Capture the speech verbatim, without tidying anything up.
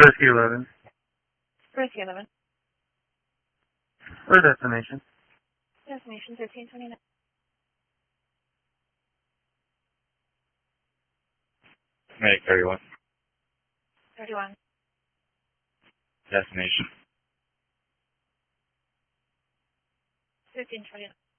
Whiskey eleven. Whiskey eleven. For destination. Destination fifteen twenty-nine. Medic thirty-one. thirty-one. Destination. fifteen twenty-nine.